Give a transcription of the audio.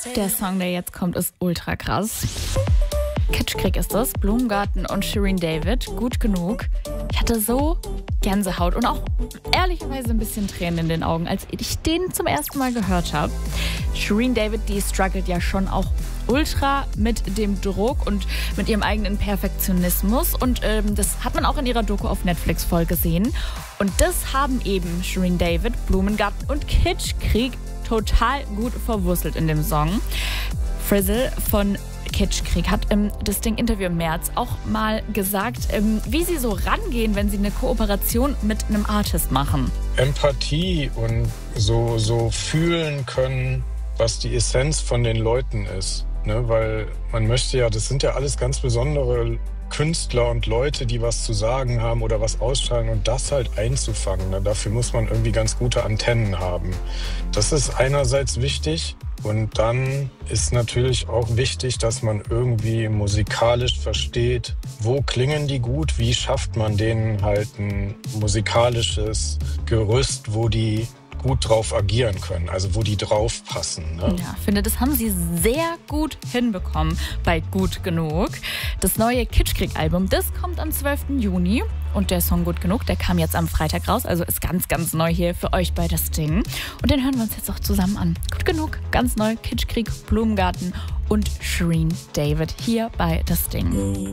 Der Song, der jetzt kommt, ist ultra krass. Kitschkrieg ist das, Blumengarten und Shirin David, gut genug. Ich hatte so Gänsehaut und auch ehrlicherweise ein bisschen Tränen in den Augen, als ich den zum ersten Mal gehört habe. Shirin David, die struggelt ja schon auch ultra mit dem Druck und mit ihrem eigenen Perfektionismus. Und das hat man auch in ihrer Doku auf Netflix voll gesehen. Und das haben eben Shirin David, Blumengarten und Kitschkrieg total gut verwurzelt in dem Song. Frizzle von Kitschkrieg hat im das Ding-Interview im März auch mal gesagt, wie sie so rangehen, wenn sie eine Kooperation mit einem Artist machen. Empathie und so fühlen können, was die Essenz von den Leuten ist. Ne? Weil man möchte ja, das sind ja alles ganz besondere Künstler und Leute, die was zu sagen haben oder was ausstrahlen und das halt einzufangen. Ne? Dafür muss man irgendwie ganz gute Antennen haben. Das ist einerseits wichtig. Und dann ist natürlich auch wichtig, dass man irgendwie musikalisch versteht, wo klingen die gut, wie schafft man denen halt ein musikalisches Gerüst, wo die gut drauf agieren können, also wo die drauf passen. Ne? Ja, ich finde, das haben sie sehr gut hinbekommen bei Gut Genug. Das neue Kitschkrieg-Album, das kommt am 12. Juni. Und der Song Gut Genug, der kam jetzt am Freitag raus, also ist ganz, ganz neu hier für euch bei Das Ding. Und den hören wir uns jetzt auch zusammen an. Gut Genug, ganz neu, Kitschkrieg, Blumengarten und Shirin David hier bei Das Ding.